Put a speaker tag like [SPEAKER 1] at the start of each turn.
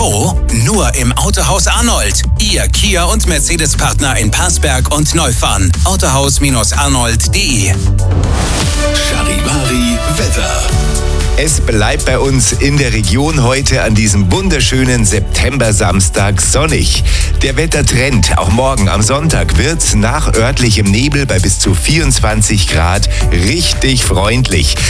[SPEAKER 1] Wo? Nur im Autohaus Arnold. Ihr Kia- und Mercedes-Partner in Parsberg und Neufahren. Autohaus-arnold.de.
[SPEAKER 2] Charivari Wetter.
[SPEAKER 3] Es bleibt bei uns in der Region heute an diesem wunderschönen September-Samstag sonnig. Der Wettertrend, auch morgen am Sonntag, wird nach örtlichem Nebel bei bis zu 24 Grad richtig freundlich.